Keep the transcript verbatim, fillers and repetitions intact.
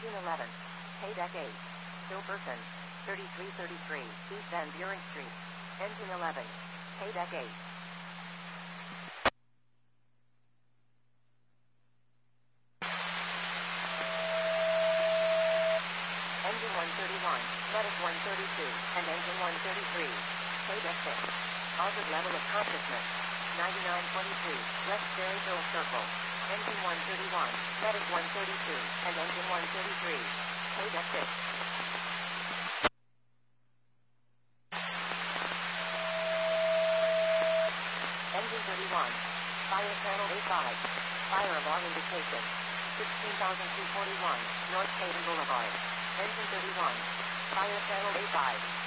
Engine eleven. Paydeck eight. Still person. thirty-three thirty-three, East Van Buren Street. Engine eleven. Paydeck eight. Engine one thirty-one, Medic one thirty-two, and Engine one thirty-three. Paydeck six. Altered level of consciousness. ninety-nine twenty-two, West Berryville Circle. Engine one thirty-one, Medic one thirty-two, and Engine one thirty-three. Paydeck six. Engine thirty-one. Fire channel A five. Fire alarm indication. sixteen thousand two forty-one, North Hayden Boulevard. Engine thirty-one. Fire channel A five.